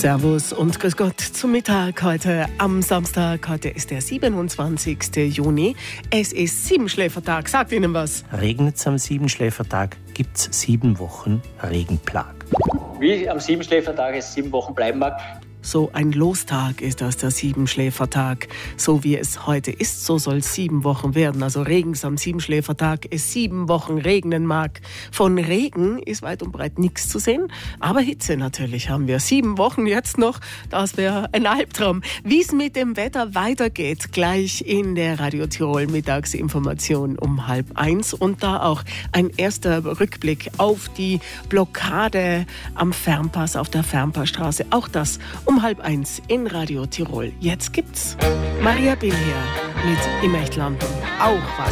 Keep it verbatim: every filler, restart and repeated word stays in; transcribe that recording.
Servus und grüß Gott zum Mittag heute am Samstag. Heute ist der siebenundzwanzigsten Juni. Es ist Siebenschläfertag. Sagt Ihnen was? Regnet's am Siebenschläfertag, gibt's sieben Wochen Regenplag. Wie am Siebenschläfertag es sieben Wochen bleiben mag. So ein Lostag ist das, der Siebenschläfertag. So wie es heute ist, so soll es sieben Wochen werden. Also Regens am Siebenschläfertag, es sieben Wochen regnen mag. Von Regen ist weit und breit nichts zu sehen, aber Hitze natürlich haben wir. Sieben Wochen jetzt noch, das wäre ein Albtraum. Wie es mit dem Wetter weitergeht, gleich in der Radio Tirol Mittagsinformation um halb eins. Und da auch ein erster Rückblick auf die Blockade am Fernpass, auf der Fernpassstraße. Auch das um Um halb eins in Radio Tirol. Jetzt gibt's Maria Billier mit Im Echtlanden. Auch was.